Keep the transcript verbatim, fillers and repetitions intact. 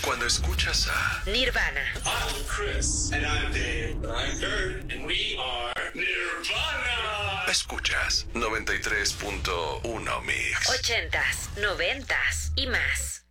Cuando escuchas a Nirvana. I'm Chris. And I'm Dave. I'm Kurt. And we are Nirvana. Escuchas noventa y tres punto uno Mix. Ochentas, noventas y más.